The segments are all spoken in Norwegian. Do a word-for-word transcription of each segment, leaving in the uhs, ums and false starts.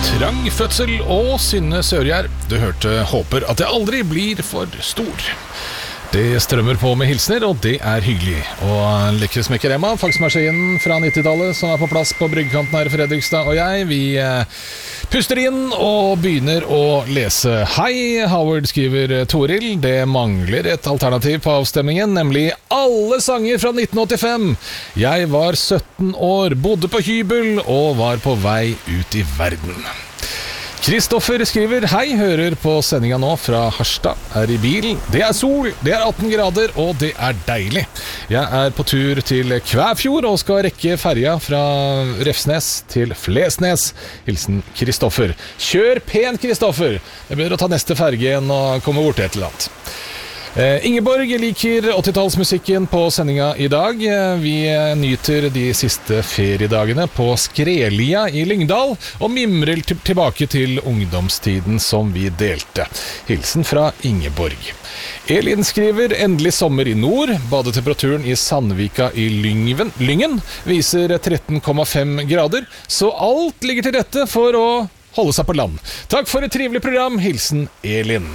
Trang fødsel og Synne Sørgjær. Du hørte Håper at jeg aldri blir for stor. Det strømmer på med hilsner, og det er hyggelig. Og Lekre Smekker Emma, fagsmaskinen fra nittitallet, som er på plass på bryggekanten her i Fredrikstad, og jeg, vi eh, puster inn og begynner å lese. Hei, Howard, skriver Toril. Det mangler et alternativ på avstemningen, nemlig alle sanger fra nitten åttifem. Jeg var sytten år, bodde på hybel og var på vei ut i verden. Kristoffer skriver, hei, hører på sendinga nå fra Harstad, er i bil. Det er sol, det er atten grader, og det er deilig. Jeg er på tur til Kvæfjord og skal rekke ferja fra Refsnes til Flesnes. Hilsen Kristoffer. Kjør pen, Kristoffer! Det er bedre å ta neste ferge enn å komme bort til et eller annet. Eh, Ingeborg liker åttitallsmusikken på sendinga i dag. Vi nyter de siste feriedagene på Skrelia i Lyngdal og mimrer t- tilbake til ungdomstiden som vi delte. Hilsen fra Ingeborg. Elin skriver, endelig sommer i nord. Badetemperaturen i Sandvika i Lyngven, Lyngen viser tretten komma fem grader, så alt ligger til rette for å holde seg på land. Takk for et trivelig program. Hilsen Elin.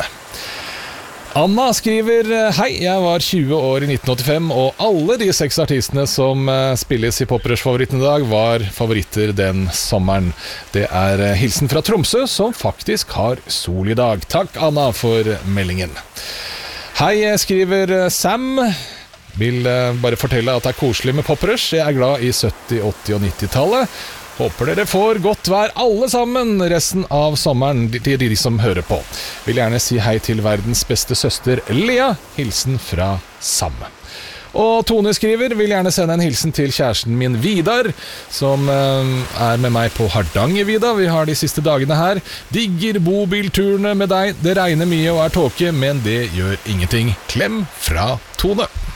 Anna skriver, hei, jeg var tjue år i nitten åttifem, og alle de seks artistene som spilles i Poprush-favoritten i dag var favoritter den sommeren. Det er hilsen fra Tromsø, som faktisk har sol i dag. Takk, Anna, for meldingen. Hei, skriver Sam. Vil bare fortelle at det er koselig med Poprush. Jeg er glad i sytti-, åtti- og nittitallet. Håper dere får godt vær alle sammen resten av sommeren til de som hører på. Vil gjerne si hei til verdens beste søster Lea. Hilsen fra Sam. Og Tone skriver, vil gjerne sende en hilsen til kjæresten min Vidar, som eh, er med meg på Hardangervidda. Vi har de siste dagene her. Digger bobilturene med deg. Det regner mye og er tåke, men det gjør ingenting. Klem fra Tone.